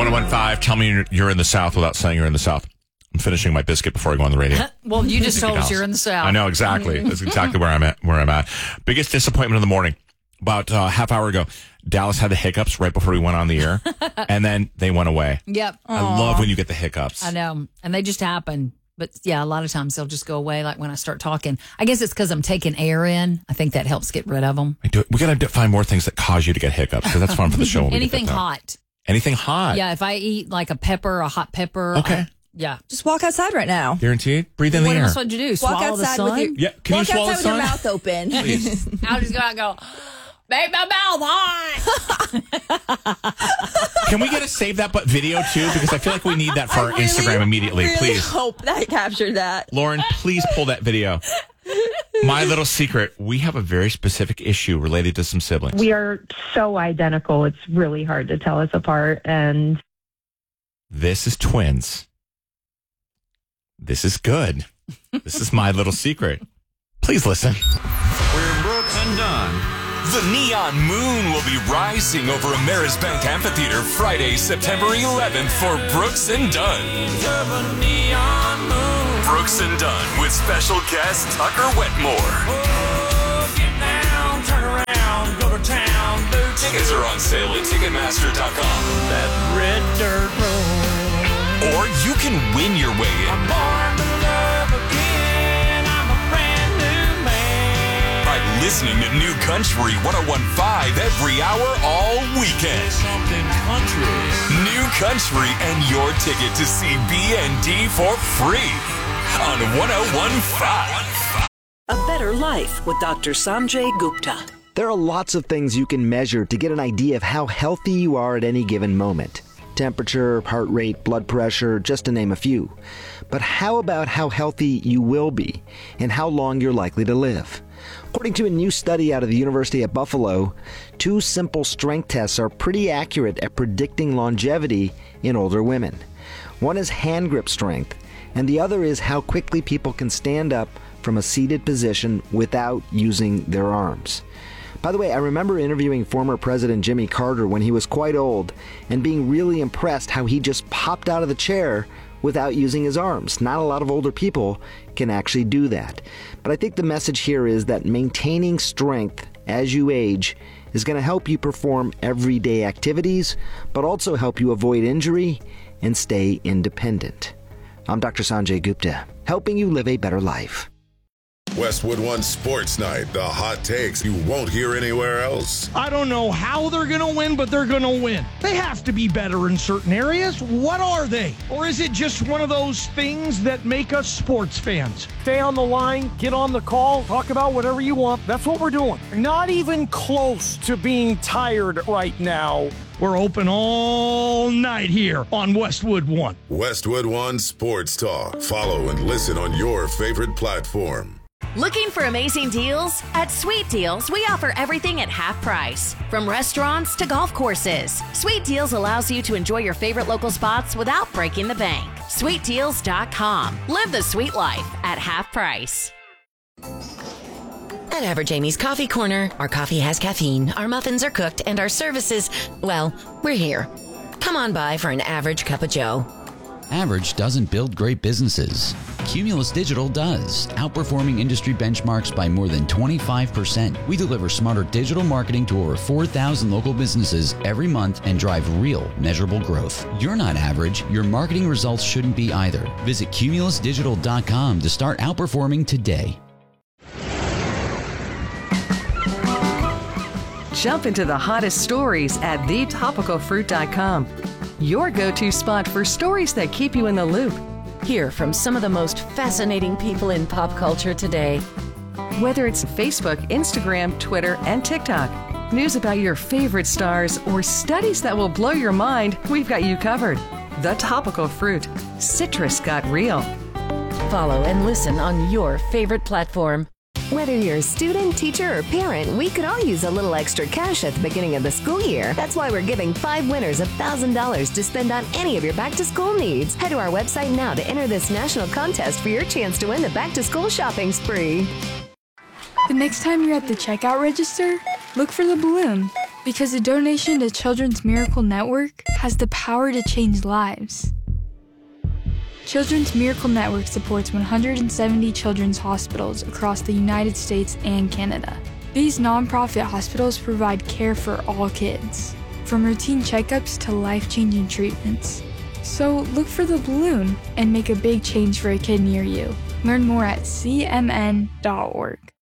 1015. Tell me you're in the South without saying you're in the South. I'm finishing my biscuit before I go on the radio. Well, you just told us you're in the South. I know, exactly. That's exactly where I'm at. Biggest disappointment of the morning. About a half hour ago, Dallas had the hiccups right before we went on the air, and then they went away. Yep. I love when you get the hiccups. I know. And they just happen. But yeah, a lot of times they'll just go away, like when I start talking. I guess it's because I'm taking air in. I think that helps get rid of them. We got to find more things that cause you to get hiccups, because that's fun for the show. Anything hot. Anything hot? Yeah, if I eat like a hot pepper. Okay. Yeah. Just walk outside right now. Guaranteed? Breathe in the air. What am I supposed to do? Walk Swallow the outside sun? with your, Yeah, can you swallow the outside with sun? your mouth open. Please. I'll just go out and go, make my mouth hot. Can we get a save that but video too? Because I feel like we need that for our Instagram immediately. Really Please. hope that captured that. Lauren, please pull that video. My little secret, we have a very specific issue related to some siblings. We are so identical. It's really hard to tell us apart. And this is twins. This is good. This is my little secret. Please listen. We're Brooks and Dunn. The neon moon will be rising over Amerisbank Amphitheater Friday, September 11th for Brooks and Dunn. Brooks and Dunn with special guest Tucker Wetmore. Get down, turn around, go to town, boots. Tickets are on sale at Ticketmaster.com. That red dirt road. Or you can win your way in Born to love again, I'm a brand new man. by listening to New Country 101.5 every hour all weekend. Something country. New Country and your ticket to see B&D for free on 101.5. A Better Life with Dr. Sanjay Gupta. There are lots of things you can measure to get an idea of how healthy you are at any given moment. Temperature, heart rate, blood pressure, just to name a few. But how about how healthy you will be and how long you're likely to live? According to a new study out of the University of Buffalo, 2 simple strength tests are pretty accurate at predicting longevity in older women. One is hand grip strength, and the other is how quickly people can stand up from a seated position without using their arms. By the way, I remember interviewing former President Jimmy Carter when he was quite old and being really impressed how he just popped out of the chair without using his arms. Not a lot of older people can actually do that. But I think the message here is that maintaining strength as you age is going to help you perform everyday activities, but also help you avoid injury and stay independent. I'm Dr. Sanjay Gupta, helping you live a better life. Westwood One Sports Night, the hot takes you won't hear anywhere else. I don't know how they're going to win, but they're going to win. They have to be better in certain areas. What are they? Or is it just one of those things that make us sports fans? Stay on the line, get on the call, talk about whatever you want. That's what we're doing. Not even close to being tired right now. We're open all night here on Westwood One. Westwood One Sports Talk. Follow and listen on your favorite platform. Looking for amazing deals? At Sweet Deals, we offer everything at half price. From restaurants to golf courses, Sweet Deals allows you to enjoy your favorite local spots without breaking the bank. SweetDeals.com. Live the sweet life at half price. At Average Amy's Coffee Corner, our coffee has caffeine, our muffins are cooked, and our services, well, we're here. Come on by for an average cup of joe. Average doesn't build great businesses. Cumulus Digital does, outperforming industry benchmarks by more than 25%. We deliver smarter digital marketing to over 4,000 local businesses every month and drive real, measurable growth. You're not average. Your marketing results shouldn't be either. Visit cumulusdigital.com to start outperforming today. Jump into the hottest stories at thetopicalfruit.com. Your go-to spot for stories that keep you in the loop. Hear from some of the most fascinating people in pop culture today. Whether it's Facebook, Instagram, Twitter, and TikTok, news about your favorite stars, or studies that will blow your mind, we've got you covered. The Topical Fruit. Citrus got real. Follow and listen on your favorite platform. Whether you're a student, teacher, or parent, we could all use a little extra cash at the beginning of the school year. That's why we're giving 5 winners $1,000 to spend on any of your back-to-school needs. Head to our website now to enter this national contest for your chance to win the back-to-school shopping spree. The next time you're at the checkout register, look for the balloon. Because a donation to Children's Miracle Network has the power to change lives. Children's Miracle Network supports 170 children's hospitals across the United States and Canada. These nonprofit hospitals provide care for all kids, from routine checkups to life-changing treatments. So look for the balloon and make a big change for a kid near you. Learn more at cmn.org.